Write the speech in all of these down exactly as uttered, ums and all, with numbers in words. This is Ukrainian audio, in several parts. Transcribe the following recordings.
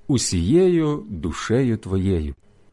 усією душею твоєю.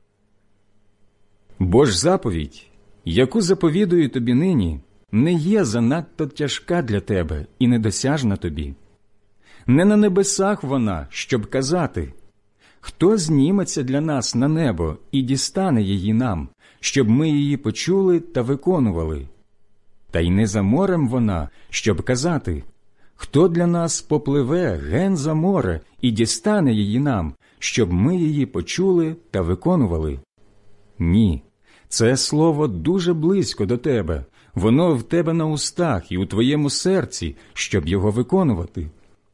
Бо ж заповідь, яку заповідую тобі нині, не є занадто тяжка для тебе і недосяжна тобі. Не на небесах вона, щоб казати: «Хто зніметься для нас на небо і дістане її нам, щоб ми її почули та виконували?» Та й не за морем вона, щоб казати: «Хто для нас попливе ген за море і дістане її нам, щоб ми її почули та виконували?» Ні, це слово дуже близько до тебе, воно в тебе на устах і у твоєму серці, щоб його виконувати.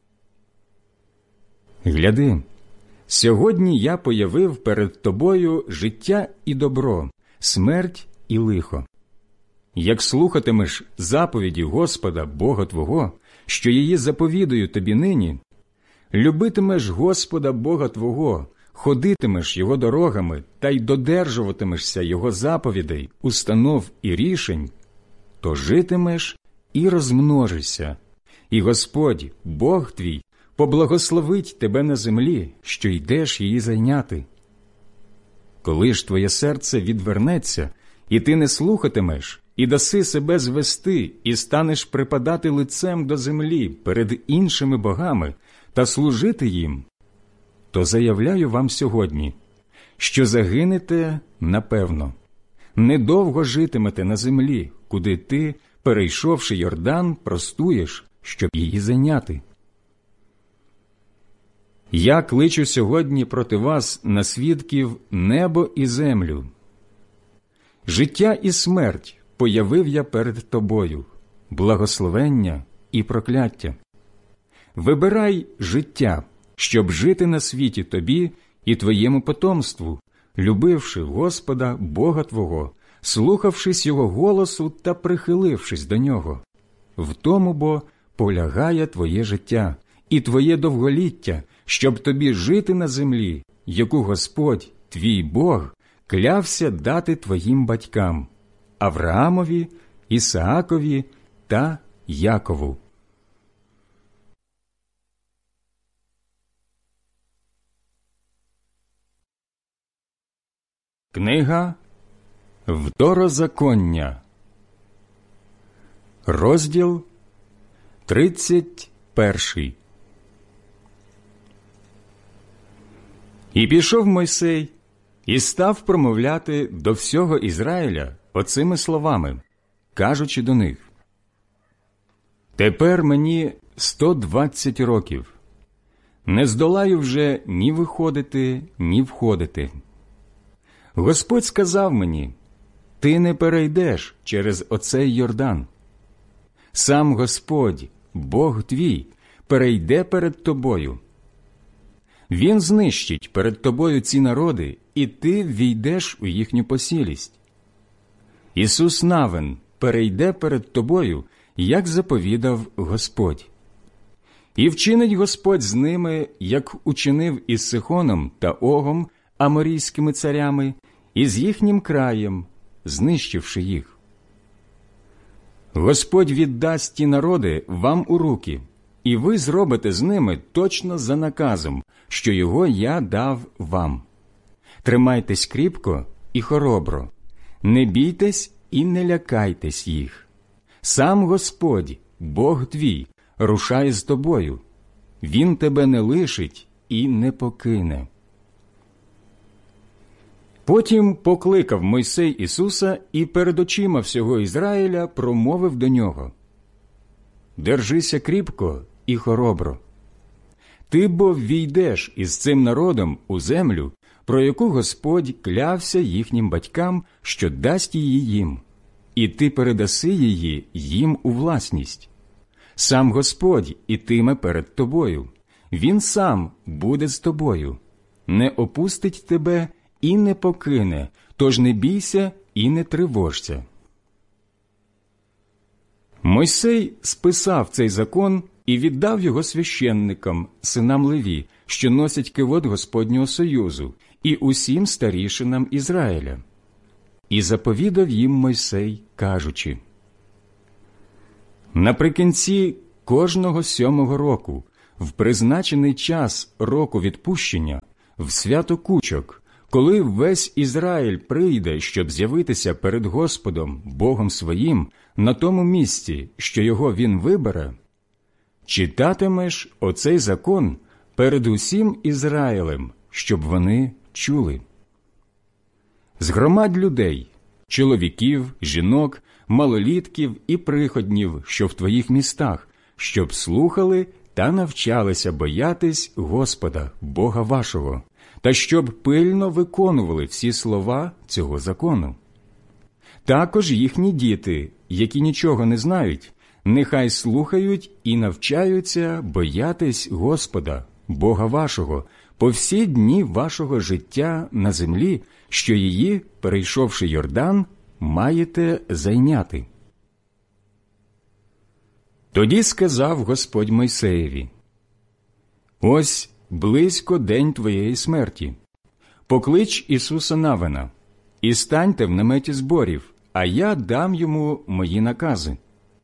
Гляди, сьогодні я появив перед тобою життя і добро, смерть і лихо. Як слухатимеш заповіді Господа, Бога твого, що її заповідую тобі нині, любитимеш Господа Бога твого, ходитимеш Його дорогами та й додержуватимешся Його заповідей, установ і рішень, то житимеш і розмножишся, і Господь, Бог твій, поблагословить тебе на землі, що йдеш її зайняти. Коли ж твоє серце відвернеться, і ти не слухатимеш, і даси себе звести, і станеш припадати лицем до землі перед іншими богами та служити їм, то заявляю вам сьогодні, що загинете напевно. Недовго житимете на землі, куди ти, перейшовши Йордан, простуєш, щоб її зайняти. Я кличу сьогодні проти вас на свідків небо і землю. Життя і смерть появив я перед тобою, благословення і прокляття. Вибирай життя, щоб жити на світі тобі і твоєму потомству, любивши Господа Бога твого, слухавшись Його голосу та прихилившись до Нього. В тому бо полягає твоє життя і твоє довголіття, щоб тобі жити на землі, яку Господь, твій Бог, клявся дати твоїм батькам – Авраамові, Ісаакові та Якову. Книга Второзаконня, розділ тридцять перший. І пішов Мойсей, і став промовляти до всього Ізраїля оцими словами, кажучи до них: «Тепер мені сто двадцять років. Не здолаю вже ні виходити, ні входити. Господь сказав мені: ти не перейдеш через оцей Йордан. Сам Господь, Бог твій, перейде перед тобою. Він знищить перед тобою ці народи, і ти ввійдеш у їхню посілість. Ісус Навин перейде перед тобою, як заповідав Господь. І вчинить Господь з ними, як учинив із Сихоном та Огом, аморійськими царями, і з їхнім краєм, знищивши їх. Господь віддасть ті народи вам у руки, і ви зробите з ними точно за наказом, що його я дав вам. Тримайтесь кріпко і хоробро, не бійтесь і не лякайтесь їх. Сам Господь, Бог твій, рушає з тобою. Він тебе не лишить і не покине». Потім покликав Мойсей Ісуса і перед очима всього Ізраїля промовив до нього: «Держися кріпко і хоробро. Ти бо ввійдеш із цим народом у землю, про яку Господь клявся їхнім батькам, що дасть її їм, і ти передаси її їм у власність. Сам Господь ітиме перед тобою, Він сам буде з тобою, не опустить тебе і не покине, тож не бійся і не тривожся». Мойсей списав цей закон і віддав його священникам, синам Леві, що носять кивот Господнього союзу, і усім старішинам Ізраїля. І заповідав їм Мойсей, кажучи: «Наприкінці кожного сьомого року, в призначений час року відпущення, в свято кучок, коли весь Ізраїль прийде, щоб з'явитися перед Господом, Богом своїм, на тому місці, що його він вибере, читатимеш оцей закон перед усім Ізраїлем, щоб вони чули. Згромадь людей, чоловіків, жінок, малолітків і приходнів, що в твоїх містах, щоб слухали та навчалися боятись Господа, Бога вашого, та щоб пильно виконували всі слова цього закону. Також їхні діти, які нічого не знають, нехай слухають і навчаються боятись Господа, Бога вашого, по всі дні вашого життя на землі, що її, перейшовши Йордан, маєте зайняти. Тоді сказав Господь Мойсеєві: «Ось близько день твоєї смерті. Поклич Ісуса Навина, і станьте в наметі зборів, а я дам йому мої накази».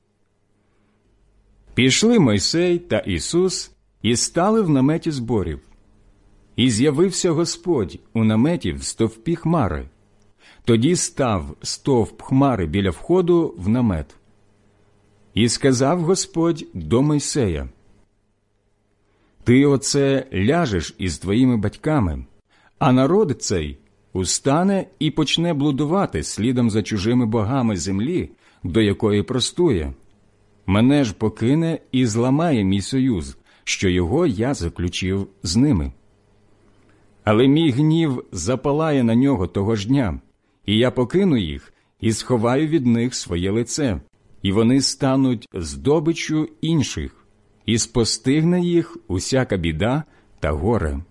Пішли Мойсей та Ісус і стали в наметі зборів. І з'явився Господь у наметі в стовпі хмари. Тоді став стовп хмари біля входу в намет. І сказав Господь до Мойсея: «Ти оце ляжеш із твоїми батьками, а народ цей устане і почне блудувати слідом за чужими богами землі, до якої простує. Мене ж покине і зламає мій союз, що його я заключив з ними. Але мій гнів запалає на нього того ж дня, і я покину їх і сховаю від них своє лице, і вони стануть здобиччю інших, і спостигне їх усяка біда та горе.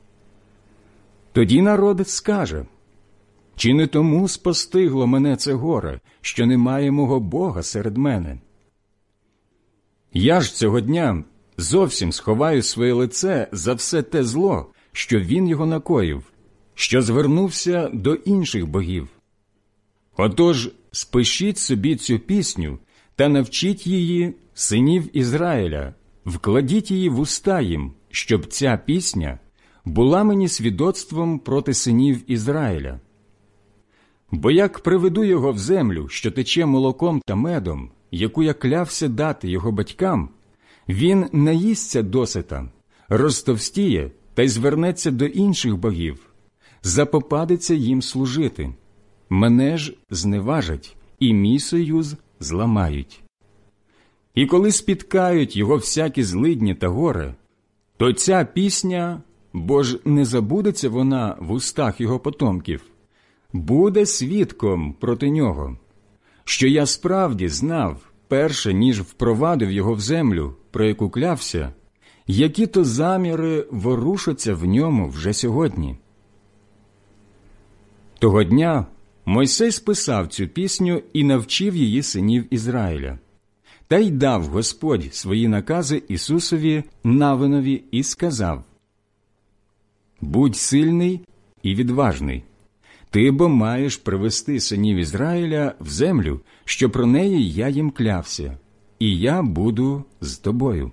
Тоді народ скаже: чи не тому спостигло мене це горе, що немає мого Бога серед мене? Я ж цього дня зовсім сховаю своє лице за все те зло, що він його накоїв, що звернувся до інших богів. Отож, спишіть собі цю пісню та навчіть її синів Ізраїля, вкладіть її в уста їм, щоб ця пісня була мені свідоцтвом проти синів Ізраїля. Бо як приведу його в землю, що тече молоком та медом, яку я клявся дати його батькам, він наїсться досита, розтовстіє та й звернеться до інших богів, запопадеться їм служити. Мене ж зневажать, і мій союз зламають. І коли спіткають його всякі злидні та горе, то ця пісня, бо ж не забудеться вона в устах його потомків, буде свідком проти нього, що я справді знав, перше, ніж впровадив його в землю, про яку клявся, які то заміри ворушаться в ньому вже сьогодні. Того дня Мойсей списав цю пісню і навчив її синів Ізраїля. Та й дав Господь свої накази Ісусові Навинові і сказав: «Будь сильний і відважний. Ти бо маєш привести синів Ізраїля в землю, що про неї я їм клявся, і я буду з тобою».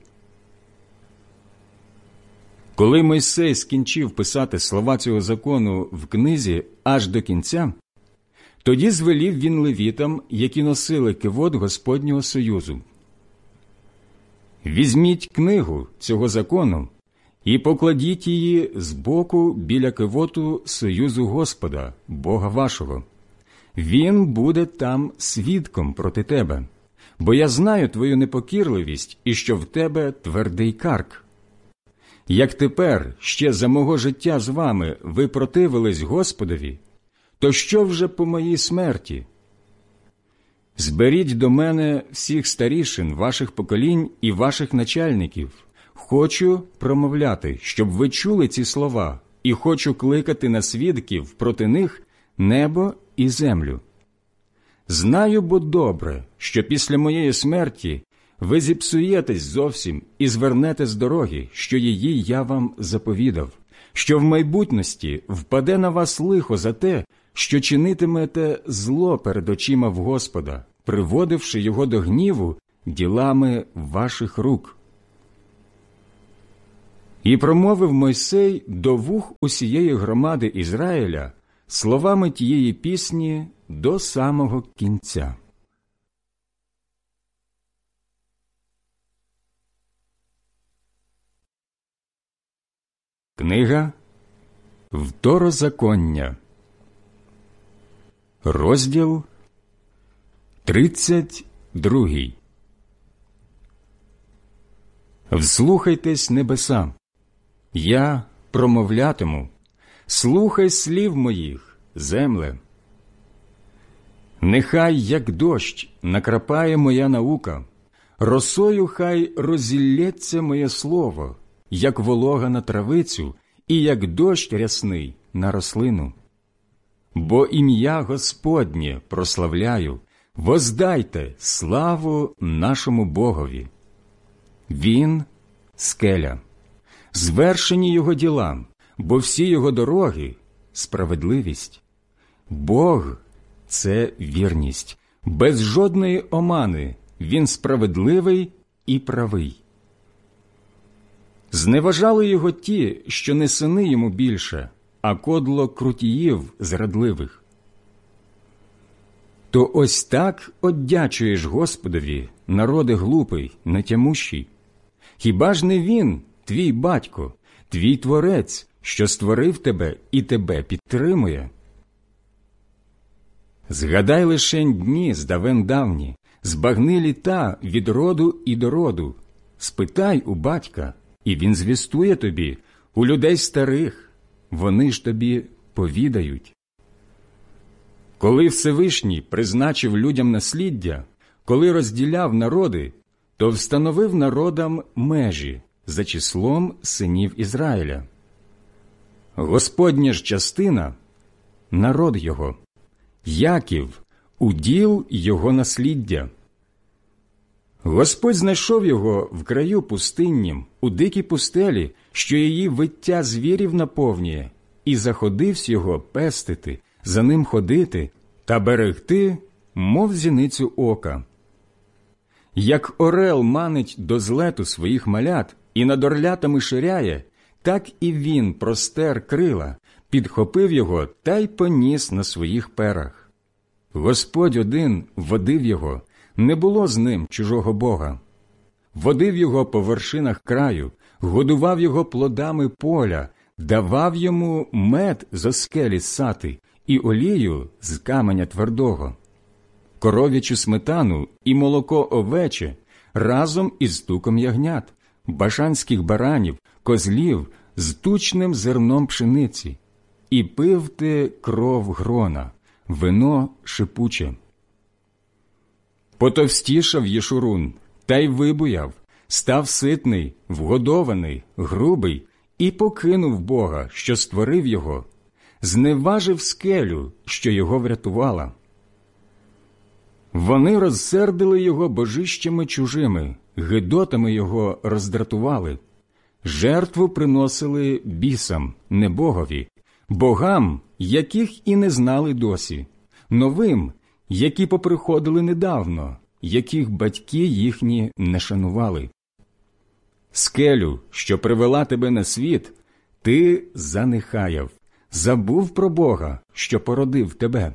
Коли Мойсей скінчив писати слова цього закону в книзі аж до кінця, тоді звелів він левітам, які носили кивот Господнього союзу: «Візьміть книгу цього закону і покладіть її збоку біля кивоту союзу Господа, Бога вашого. Він буде там свідком проти тебе, бо я знаю твою непокірливість і що в тебе твердий карк. Як тепер ще за мого життя з вами ви противились Господові, то що вже по моїй смерті? Зберіть до мене всіх старішин ваших поколінь і ваших начальників. Хочу промовляти, щоб ви чули ці слова, і хочу кликати на свідків проти них небо і землю. Знаю бо добре, що після моєї смерті ви зіпсуєтесь зовсім і звернете з дороги, що її я вам заповідав, що в майбутності впаде на вас лихо за те, що чинитимете зло перед очима в Господа, приводивши його до гніву ділами ваших рук». І промовив Мойсей до вух усієї громади Ізраїля словами тієї пісні до самого кінця. Книга Второзаконня, розділ тридцять другий. Вслухайтесь, небеса, я промовлятиму, слухай слів моїх, земле. Нехай, як дощ, накрапає моя наука, росою хай розілється моє слово, як волога на травицю і як дощ рясний на рослину. Бо ім'я Господнє прославляю, воздайте славу нашому Богові. Він – скеля, звершені його діла, бо всі його дороги – справедливість. Бог – це вірність, без жодної омани, він справедливий і правий. Зневажали його ті, що не сини йому більше, а кодло крутіїв зрадливих. То ось так одячуєш Господові, народи глупий, нетямущий. Хіба ж не він, твій батько, твій творець, що створив тебе і тебе підтримує? Згадай лишень дні здавен давні, збагни літа від роду і до роду. Спитай у батька, і він звістує тобі, у людей старих, вони ж тобі повідають. Коли Всевишній призначив людям насліддя, коли розділяв народи, то встановив народам межі за числом синів Ізраїля. Господня ж частина – народ його, Яків – уділ його насліддя. Господь знайшов його в краю пустиннім, у дикій пустелі, що її виття звірів наповнює, і заходивсь його пестити, за ним ходити та берегти, мов зіницю ока. Як орел манить до злету своїх малят і над орлятами ширяє, так і він простер крила, підхопив його та й поніс на своїх перах. Господь один водив його, не було з ним чужого Бога. Водив його по вершинах краю, годував його плодами поля, давав йому мед зо скелі ссати і олію з каменя твердого, коров'ячу сметану і молоко овече разом із туком ягнят, башанських баранів, козлів з тучним зерном пшениці, і пив ти кров грона, вино шипуче. Потовстішав Єшурун, та й вибуяв, став ситний, вгодований, грубий, і покинув Бога, що створив його, зневажив скелю, що його врятувала. Вони розсердили його божищами чужими, гидотами його роздратували. Жертву приносили бісам, не Богові, богам, яких і не знали досі, новим, які поприходили недавно, яких батьки їхні не шанували. Скелю, що привела тебе на світ, ти занехаяв, забув про Бога, що породив тебе.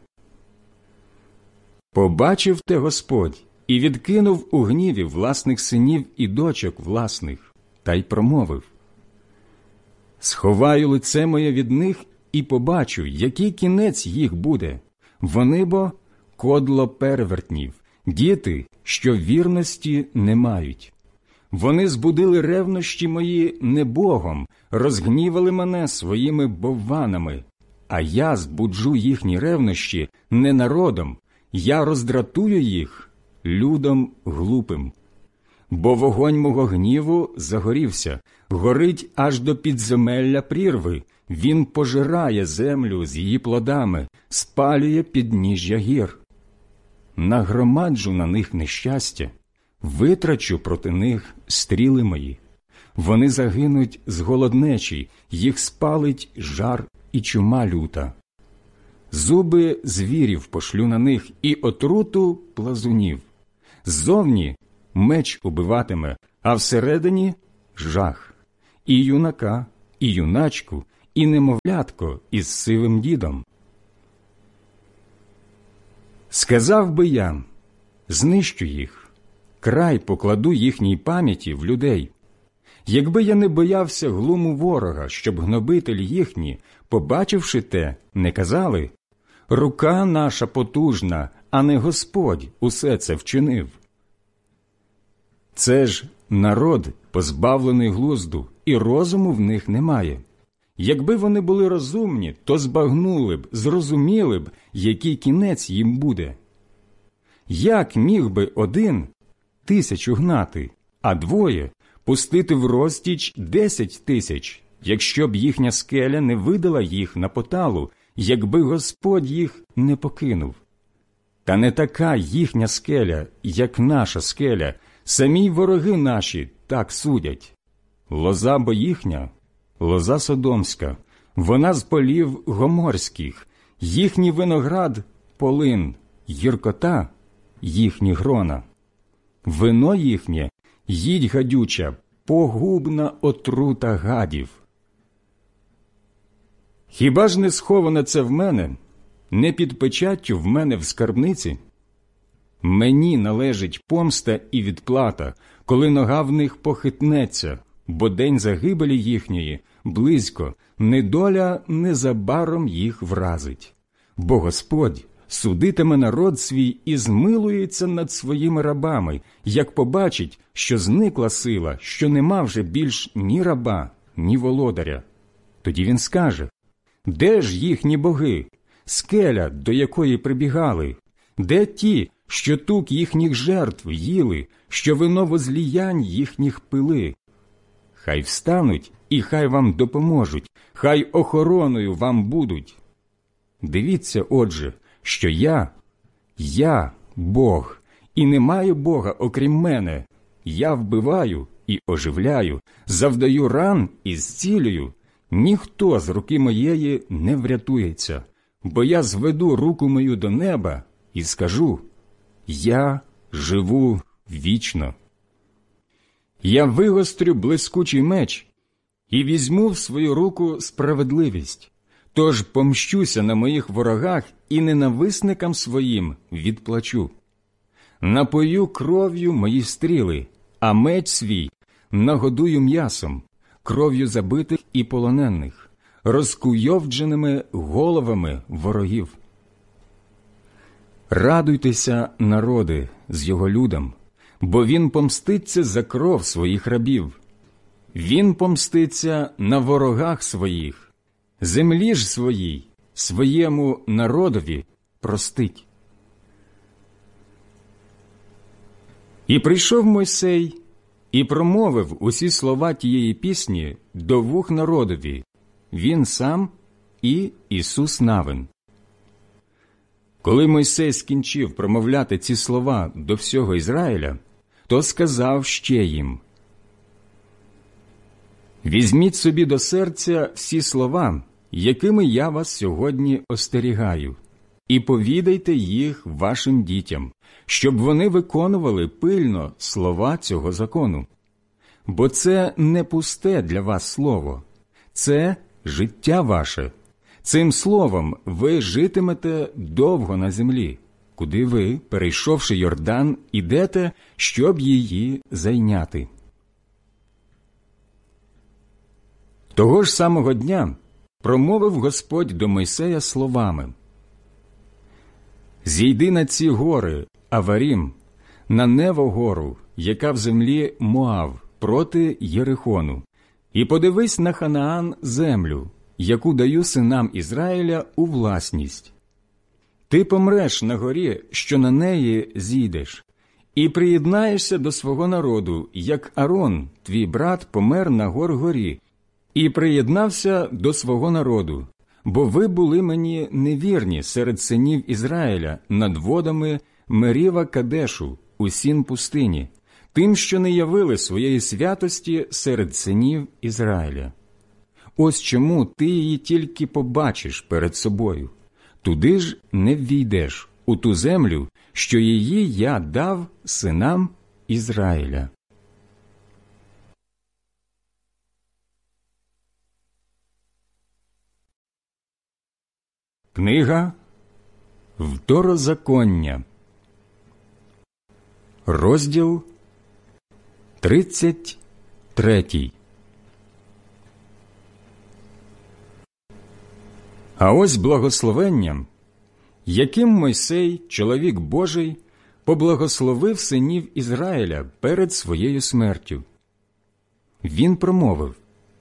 Побачив те Господь і відкинув у гніві власних синів і дочок власних, та й промовив: «Сховаю лице моє від них і побачу, який кінець їх буде. Вони бо кодло перевертнів, діти, що вірності не мають. Вони збудили ревнощі мої не Богом, розгнівали мене своїми бовванами, а я збуджу їхні ревнощі не народом, я роздратую їх людом глупим. Бо вогонь мого гніву загорівся, горить аж до підземелля прірви, він пожирає землю з її плодами, спалює підніжжя гір. Нагромаджу на них нещастя, витрачу проти них стріли мої. Вони загинуть з голоднечі, їх спалить жар і чума люта. Зуби звірів пошлю на них і отруту плазунів. Ззовні меч убиватиме, а всередині – жах. і юнака, і юначку, і немовлятко із сивим дідом. Сказав би я, знищу їх, край покладу їхній пам'яті в людей. Якби я не боявся глуму ворога, щоб гнобителі їхні, побачивши те, не казали: рука наша потужна, а не Господь усе це вчинив. Це ж народ, позбавлений глузду, і розуму в них немає. Якби вони були розумні, то збагнули б, зрозуміли б, який кінець їм буде. Як міг би один тисячу гнати, а двоє пустити в розтіч десять тисяч, якщо б їхня скеля не видала їх на поталу, якби Господь їх не покинув? Та не така їхня скеля, як наша скеля, самі вороги наші так судять. Лоза бо їхня, лоза содомська, вона з полів гоморських, їхній виноград – полин, гіркота – їхні грона. Вино їхнє – їдь гадюча, погубна отрута гадів. Хіба ж не сховане це в мене, не під печаттю в мене в скарбниці? Мені належить помста і відплата, коли нога в них похитнеться, бо день загибелі їхньої близько, недоля незабаром їх вразить. Бо Господь судитиме народ свій і змилується над своїми рабами, як побачить, що зникла сила, що нема вже більш ні раба, ні володаря. Тоді він скаже: де ж їхні боги, скеля, до якої прибігали? Де ті, що тук їхніх жертв їли, що вино возліянь їхніх пили? Хай встануть і хай вам допоможуть, хай охороною вам будуть. Дивіться, отже, що я, я Бог, і немає Бога окрім мене. Я вбиваю і оживляю, завдаю ран і зцілюю. Ніхто з руки моєї не врятується, бо я зведу руку мою до неба і скажу: я живу вічно. Я вигострю блискучий меч і візьму в свою руку справедливість. Тож помщуся на моїх ворогах і ненависникам своїм відплачу. Напою кров'ю мої стріли, а меч свій нагодую м'ясом, кров'ю забитих і полонених, розкуйовдженими головами ворогів. Радуйтеся, народи, з його людом, бо він помститься за кров своїх рабів. Він помститься на ворогах своїх. Землі ж своїй, своєму народові простить. І прийшов Мойсей, і промовив усі слова тієї пісні до вух народові, він сам і Ісус Навин. Коли Мойсей скінчив промовляти ці слова до всього Ізраїля, то сказав ще їм: візьміть собі до серця всі слова, якими я вас сьогодні остерігаю, і повідайте їх вашим дітям, щоб вони виконували пильно слова цього закону. Бо це не пусте для вас слово, це життя ваше. Цим словом ви житимете довго на землі, куди ви, перейшовши Йордан, ідете, щоб її зайняти. Того ж самого дня промовив Господь до Мойсея словами: «Зійди на ці гори, Аварім, на Нево гору, яка в землі Моав, проти Єрихону, і подивись на Ханаан землю, яку даю синам Ізраїля у власність. Ти помреш на горі, що на неї зійдеш, і приєднаєшся до свого народу, як Арон, твій брат, помер на гор-горі, і приєднався до свого народу, бо ви були мені невірні серед синів Ізраїля над водами Меріва Кадешу у Сін пустині, тим, що не явили своєї святості серед синів Ізраїля. Ось чому ти її тільки побачиш перед собою, туди ж не ввійдеш, у ту землю, що її я дав синам Ізраїля». Книга Второзаконня, розділ тридцять третій. А ось благословенням, яким Мойсей, чоловік Божий, поблагословив синів Ізраїля перед своєю смертю. Він промовив: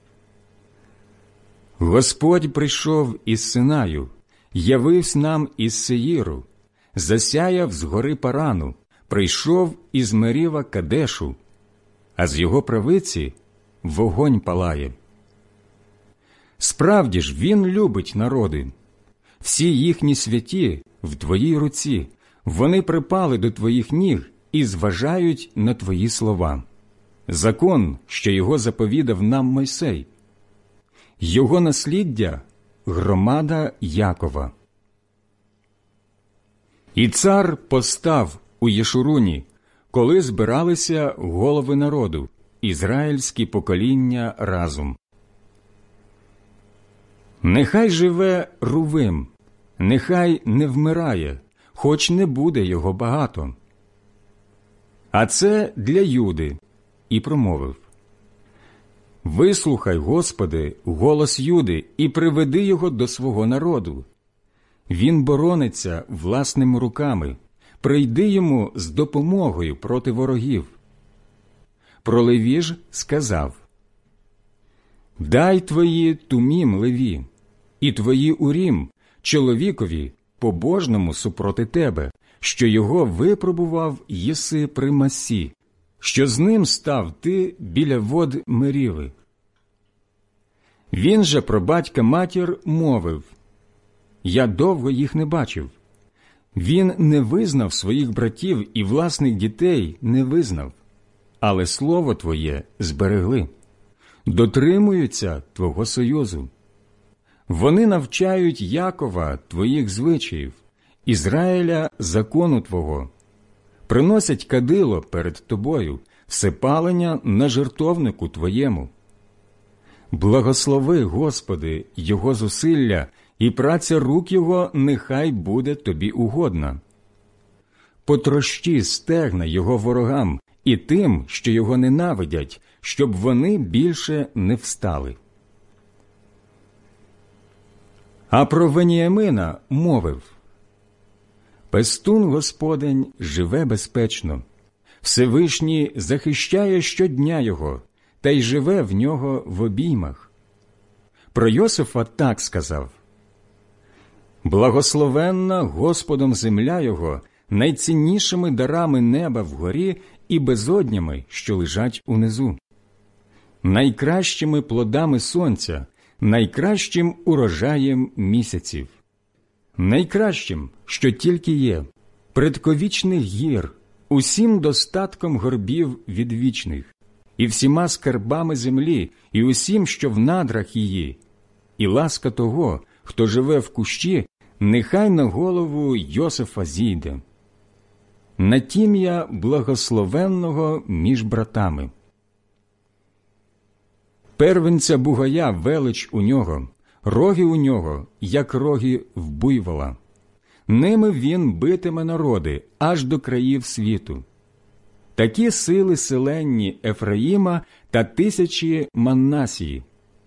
«Господь прийшов із Синаю, явився нам із Сеїру, засяяв з гори Парану, прийшов із Меріва Кадешу, а з його правиці вогонь палає. Справді ж, він любить народи. Всі їхні святі в твоїй руці, вони припали до твоїх ніг і зважають на твої слова. Закон, що його заповідав нам Мойсей. Його насліддя – громада Якова. І цар постав у Єшуруні, коли збиралися голови народу, ізраїльські покоління разом. Нехай живе Рувим, нехай не вмирає, хоч не буде його багато. А це для Юди. І промовив: «Вислухай, Господи, голос Юди і приведи його до свого народу. Він борониться власними руками, прийди йому з допомогою проти ворогів». Про Леві ж сказав: «Дай твої Тумім Леві, і твої Урім чоловікові побожному супроти тебе, що його випробував єси при Массі, що з ним став ти біля вод Меріви». Він же про батька-матір мовив: «Я довго їх не бачив». Він не визнав своїх братів і власних дітей не визнав, але слово твоє зберегли, дотримуються твого союзу. Вони навчають Якова твоїх звичаїв, Ізраїля закону твого, приносять кадило перед тобою, всепалення на жертовнику твоєму. Благослови, Господи, його зусилля, і праця рук його нехай буде тобі угодна. Потрощи стегна його ворогам і тим, що його ненавидять, щоб вони більше не встали. А про Веніямина мовив: «Пестун Господень живе безпечно, Всевишній захищає щодня його, та й живе в нього в обіймах». Про Йосифа так сказав: «Благословенна Господом земля його найціннішими дарами неба вгорі і безоднями, що лежать унизу, найкращими плодами сонця, найкращим урожаєм місяців, найкращим, що тільки є, предковічних гір, усім достатком горбів відвічних, і всіма скарбами землі, і усім, що в надрах її, і ласка того, хто живе в кущі, нехай на голову Йосифа зійде. На тім'я благословенного між братами. Первенця бугая велич у нього, роги у нього, як роги в буйвола. Ними він битиме народи аж до країв світу. Такі сили селенні Ефраїма та тисячі Манасії».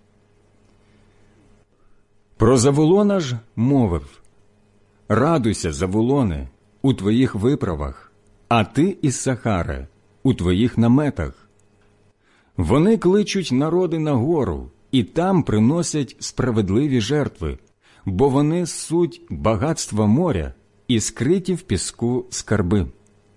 Про Завулона ж мовив: «Радуйся, Завулоне, у твоїх виправах, а ти, Іссахаре, у твоїх наметах. Вони кличуть народи на гору, і там приносять справедливі жертви, бо вони суть багатства моря і скриті в піску скарби».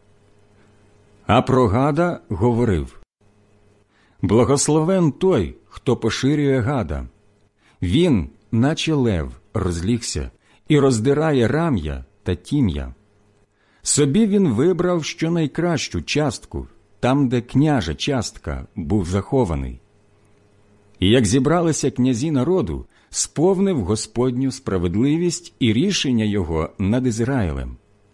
А про Гада говорив: «Благословен той, хто поширює Гада. Він, наче лев, розлігся і роздирає рам'я та тім'я. Собі він вибрав щонайкращу частку, там, де княжа частка був захований. І як зібралися князі народу, сповнив Господню справедливість і рішення його над Ізраїлем».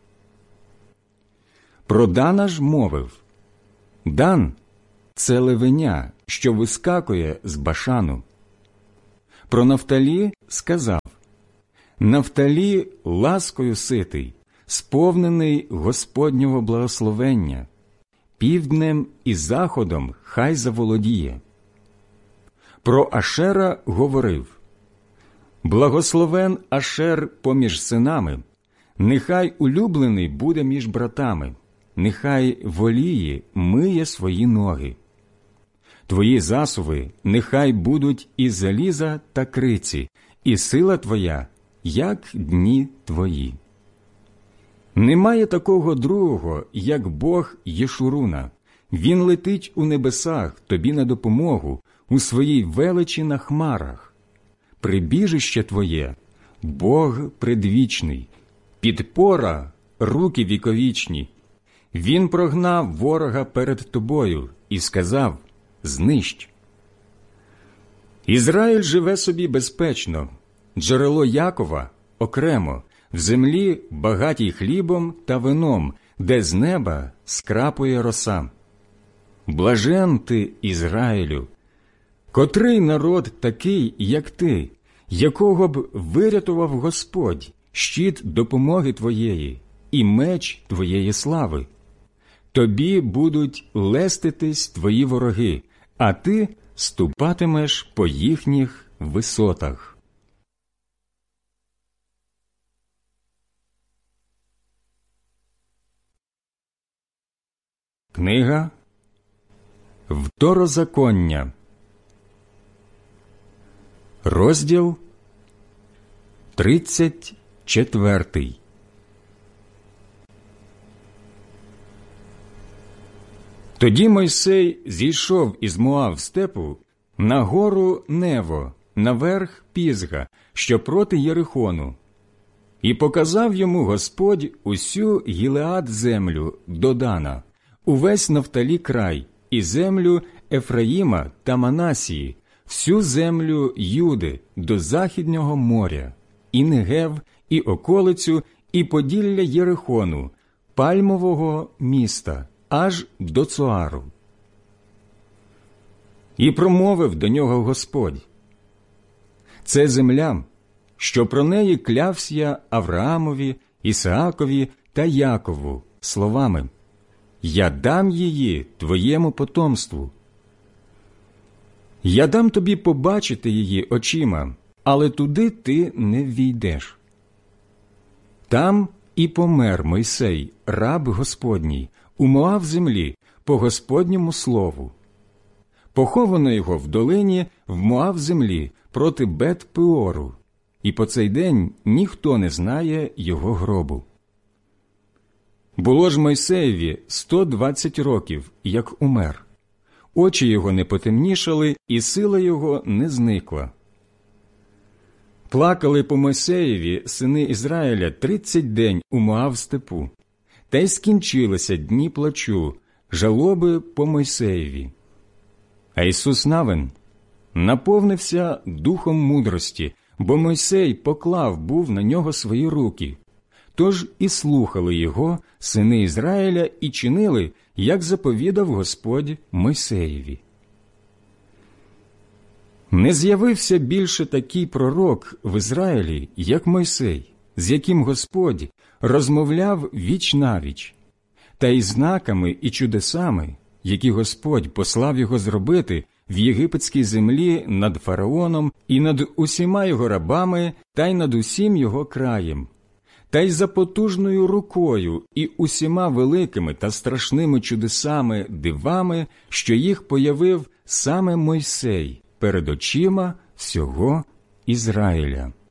Про Дана ж мовив: «Дан – це левеня, що вискакує з Башану». Про Нафталі сказав: Нафталі ласкою ситий, сповнений Господнього благословення, півднем і заходом хай заволодіє. Про Ашера говорив: благословен Ашер поміж синами, нехай улюблений буде між братами, нехай воліє миє свої ноги. Твої засуви нехай будуть із заліза та криці, і сила твоя, як дні твої. Немає такого другого, як Бог Єшуруна. Він летить у небесах тобі на допомогу, у своїй величі на хмарах. Прибіжище твоє – Бог предвічний, підпора – руки віковічні. Він прогнав ворога перед тобою і сказав: знищ. Ізраїль живе собі безпечно, джерело Якова окремо, в землі багатій хлібом та вином, де з неба скрапує роса. Блажен ти, Ізраїлю! Котрий народ такий, як ти, якого б вирятував Господь, щит допомоги твоєї і меч твоєї слави? Тобі будуть леститись твої вороги, а ти ступатимеш по їхніх висотах. Книга Второзаконня, розділ тридцять четвертий. Тоді Мойсей зійшов із Моав степу на гору Нево, наверх Пізга, що проти Єрихону, і показав йому Господь усю Гілеад землю до Дана, увесь Нафталі край, і землю Ефраїма та Манасії, всю землю Юди до Західнього моря, і Негев, і околицю, і поділля Єрихону, пальмового міста, аж до Цоару. І промовив до нього Господь: це земля, що про неї клявся я Авраамові, Ісаакові та Якову словами: я дам її твоєму потомству. Я дам тобі побачити її очима, але туди ти не ввійдеш. Там і помер Мойсей, раб Господній, у Моав землі, по Господньому слову. Поховано його в долині в Моав землі проти Бет-Пеору, і по цей день ніхто не знає його гробу. Було ж Мойсеєві сто двадцять років, як умер. Очі його не потемнішали, і сила його не зникла. Плакали по Мойсеєві сини Ізраїля тридцять день у Моав степу. Та й скінчилися дні плачу, жалоби по Мойсеєві. А Ісус Навин наповнився духом мудрості, бо Мойсей поклав був на нього свої руки. Тож і слухали його сини Ізраїля і чинили, як заповідав Господь Мойсеєві. Не з'явився більше такий пророк в Ізраїлі, як Мойсей, з яким Господь розмовляв віч-навіч, та й знаками і чудесами, які Господь послав його зробити в єгипетській землі над фараоном і над усіма його рабами та й над усім його краєм, та й за потужною рукою і усіма великими та страшними чудесами, дивами, що їх появив саме Мойсей перед очима всього Ізраїля.